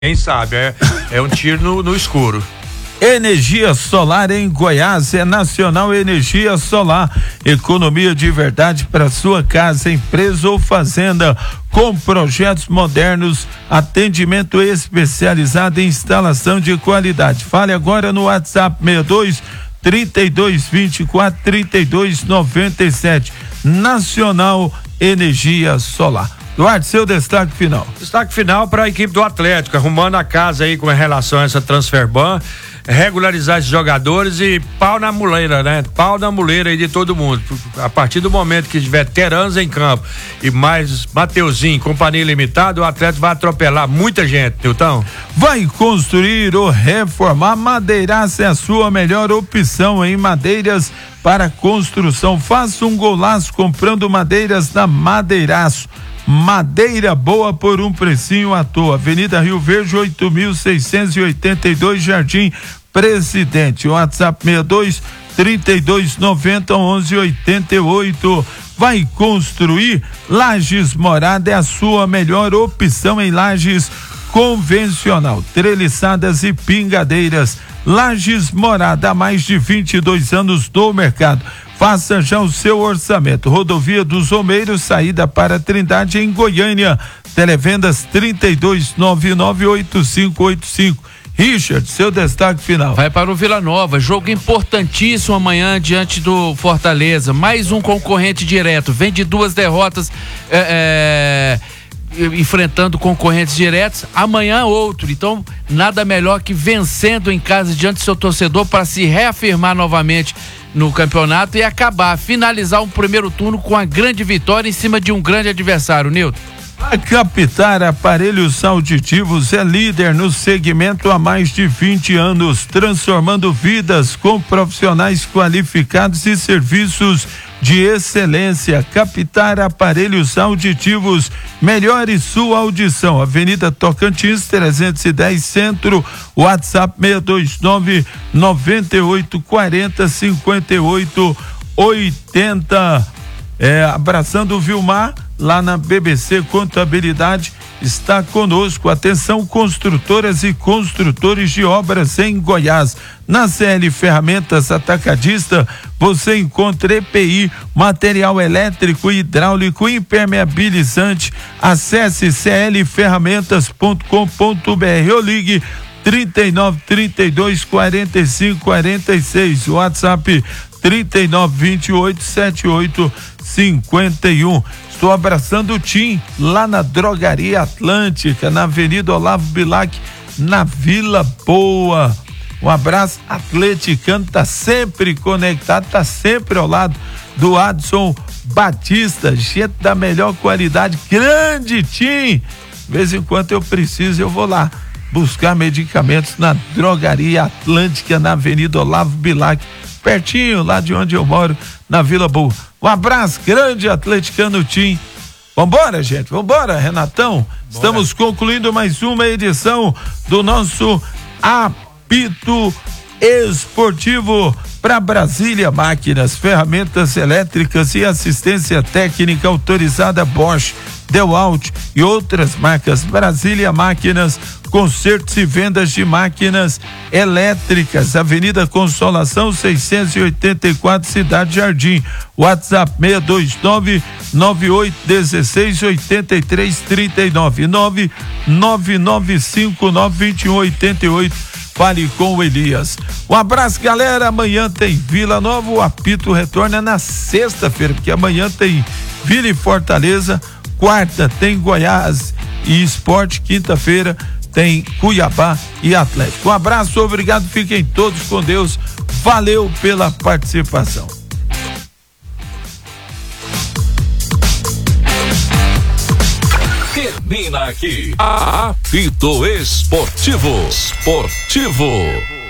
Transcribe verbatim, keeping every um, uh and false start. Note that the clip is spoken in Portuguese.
Quem sabe, é, é um tiro no, no escuro. Energia solar em Goiás é Nacional Energia Solar. Economia de verdade para sua casa, empresa ou fazenda, com projetos modernos, atendimento especializado em instalação de qualidade. Fale agora no WhatsApp sessenta e dois, trinta e dois, vinte e quatro, trinta e dois, noventa e sete. Nacional Energia Solar. Duarte, seu destaque final. Destaque final para a equipe do Atlético, arrumando a casa aí com relação a essa transfer ban, regularizar esses jogadores e pau na muleira, né? Pau na muleira aí de todo mundo. A partir do momento que tiver veteranos em campo e mais Mateuzinho, companhia limitada, o Atlético vai atropelar muita gente, Nilton. Vai construir ou reformar? Madeiraço é a sua melhor opção em madeiras para construção. Faça um golaço comprando madeiras na Madeiraço. Madeira boa por um precinho à toa. Avenida Rio Verde, oito mil seiscentos e oitenta e dois, Jardim Presidente. WhatsApp sessenta e dois, trinta e dois, noventa, onze, oitenta e oito. Vai construir? Lajes Morada é a sua melhor opção em lajes convencional, treliçadas e pingadeiras. Lajes Morada, há mais de vinte e dois anos no mercado. Faça já o seu orçamento. Rodovia dos Romeiros, saída para Trindade, em Goiânia. Televendas trinta e dois, noventa e nove, oitenta e cinco oitenta e cinco. Richard, seu destaque final. Vai para o Vila Nova, jogo importantíssimo amanhã diante do Fortaleza. Mais um concorrente direto, vem de duas derrotas, é, é, enfrentando concorrentes diretos. Amanhã outro, então nada melhor que vencendo em casa diante do seu torcedor para se reafirmar novamente no campeonato e acabar, finalizar um primeiro turno com a grande vitória em cima de um grande adversário, Nilton. A Captar Aparelhos Auditivos é líder no segmento há mais de vinte anos, transformando vidas com profissionais qualificados e serviços de excelência. Captar Aparelhos Auditivos, melhore sua audição. Avenida Tocantins, trezentos e dez, Centro. WhatsApp seis dois nove, noventa e oito, quarenta, cinquenta e oito, oitenta. É, abraçando o Vilmar, lá na B B C Contabilidade, está conosco. Atenção, construtoras e construtores de obras em Goiás. Na C L Ferramentas Atacadista, você encontra E P I, material elétrico, hidráulico, impermeabilizante. Acesse c l ferramentas ponto com ponto b r ou ligue trinta e nove, trinta e dois, quarenta e cinco, quarenta e seis. WhatsApp trinta e nove, vinte e oito, setenta e oito, cinquenta e um. Estou abraçando o Tim lá na Drogaria Atlântica, na Avenida Olavo Bilac, na Vila Boa. Um abraço atleticano, tá sempre conectado, tá sempre ao lado do Adson Batista, gente da melhor qualidade. Grande Tim! De vez em quando eu preciso, eu vou lá buscar medicamentos na Drogaria Atlântica, na Avenida Olavo Bilac, pertinho lá de onde eu moro, na Vila Boa. Um abraço grande, atleticano Tim. Vambora, gente, vambora, Renatão. Bora. Estamos concluindo mais uma edição do nosso Apito Esportivo para Brasília Máquinas, ferramentas elétricas e assistência técnica autorizada Bosch, DeWalt e outras marcas. Brasília Máquinas, consertos e vendas de máquinas elétricas. Avenida Consolação seiscentos e oitenta e quatro, Cidade Jardim. WhatsApp seis dois nove, nove oito um seis, oito três três nove, nove nove nove cinco nove dois um oito oito. Fale com o Elias. Um abraço, galera. Amanhã tem Vila Nova. O apito retorna na sexta-feira, porque amanhã tem Vila e Fortaleza. Quarta tem Goiás e Esporte. Quinta-feira tem Cuiabá e Atlético. Um abraço, obrigado, fiquem todos com Deus. Valeu pela participação. Termina aqui Apito Esportivo. Esportivo.